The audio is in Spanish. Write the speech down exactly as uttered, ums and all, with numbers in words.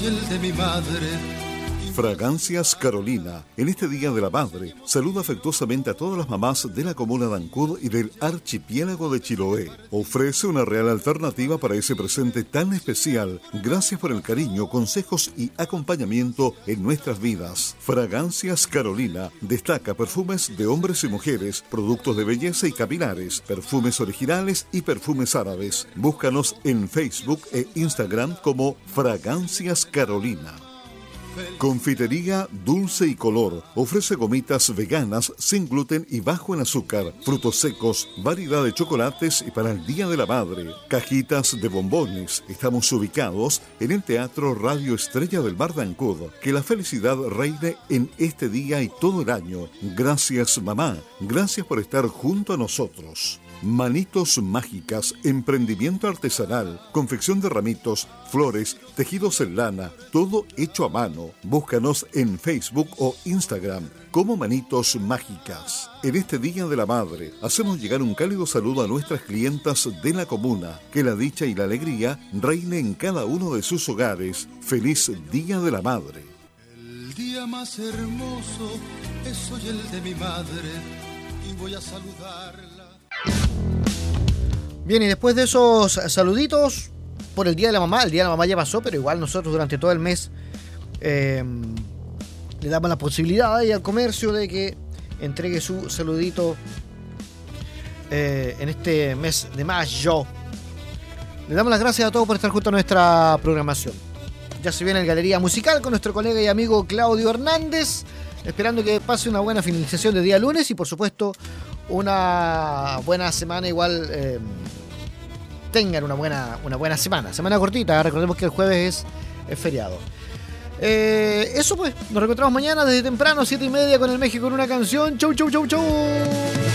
el de mi madre. Fragancias Carolina, en este Día de la Madre, saluda afectuosamente a todas las mamás de la comuna de Ancud y del archipiélago de Chiloé. Ofrece una real alternativa para ese presente tan especial. Gracias por el cariño, consejos y acompañamiento en nuestras vidas. Fragancias Carolina destaca perfumes de hombres y mujeres, productos de belleza y capilares, perfumes originales y perfumes árabes. Búscanos en Facebook e Instagram como Fragancias Carolina. Confitería Dulce y Color ofrece gomitas veganas sin gluten y bajo en azúcar, frutos secos, variedad de chocolates y para el Día de la Madre, cajitas de bombones. Estamos ubicados en el Teatro Radio Estrella del Mar de Ancud. Que la felicidad reine en este día y todo el año. Gracias, mamá. Gracias por estar junto a nosotros. Manitos Mágicas, emprendimiento artesanal, confección de ramitos, flores, tejidos en lana, todo hecho a mano. Búscanos en Facebook o Instagram como Manitos Mágicas. En este Día de la Madre, hacemos llegar un cálido saludo a nuestras clientas de la comuna. Que la dicha y la alegría reine en cada uno de sus hogares. Feliz Día de la Madre. El día más hermoso es hoy el de mi madre y voy a saludarla. Bien, y después de esos saluditos por el Día de la Mamá, el Día de la Mamá ya pasó, pero igual nosotros durante todo el mes eh, le damos la posibilidad ahí al comercio de que entregue su saludito eh, en este mes de mayo. Le damos las gracias a todos por estar junto a nuestra programación. Ya se viene el Galería Musical con nuestro colega y amigo Claudio Hernández, esperando que pase una buena finalización de día lunes y por supuesto una buena semana, igual eh, tengan una buena, una buena semana. Semana cortita, recordemos que el jueves es, es feriado. Eh, eso pues, nos reencontramos mañana desde temprano, siete y media con el México en una canción. Chau, chau, chau, chau.